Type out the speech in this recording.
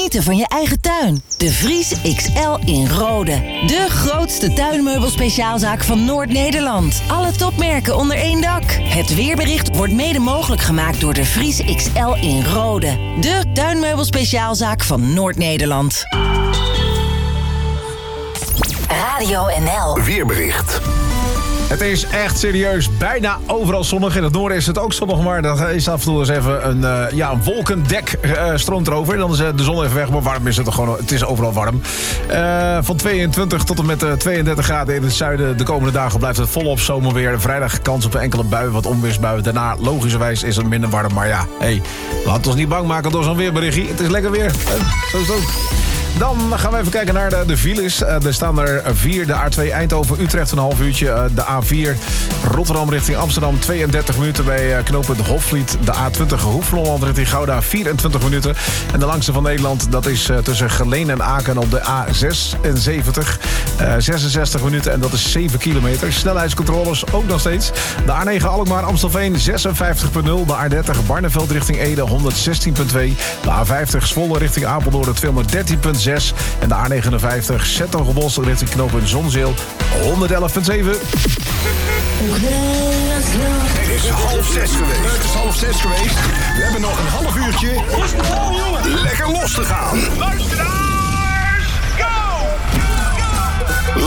genieten van je eigen tuin. De Vries XL in Rode. De grootste tuinmeubelspeciaalzaak van Noord-Nederland. Alle topmerken onder één dak. Het weerbericht wordt mede mogelijk gemaakt door De Vries XL in Rode. De tuinmeubelspeciaalzaak van Noord-Nederland. Radio NL. Weerbericht. Het is echt serieus bijna overal zonnig. In het noorden is het ook zonnig, maar er is af en toe eens even een wolkendek stroomt erover. Dan is de zon even weg, maar warm is het gewoon. Het is overal warm. Van 22 tot en met 32 graden in het zuiden. De komende dagen blijft het volop zomerweer. Vrijdag kans op een enkele bui, wat onweersbuien. Daarna, logischerwijs, is het minder warm. Maar ja, laat ons niet bang maken door zo'n weerberichtje. Het is lekker weer. Zo is het ook. Dan gaan we even kijken naar de files. Er staan er 4. De A2 Eindhoven-Utrecht een half uurtje. De A4 Rotterdam richting Amsterdam 32 minuten bij knooppunt Hofvliet. De A20 Hoef-Holland richting Gouda 24 minuten. En de langste van Nederland, dat is tussen Geleen en Aken op de A76. 66 minuten en dat is 7 kilometer. Snelheidscontroles ook nog steeds. De A9 Alkmaar-Amstelveen 56,0. De A30 Barneveld richting Ede 116,2. De A50 Zwolle richting Apeldoorn 213,6. En de A59 Zettogenbos richting knooppunt Zonzeel 111,7. Het is 5:30 geweest. We hebben nog een half uurtje lekker los te gaan. Luister aan!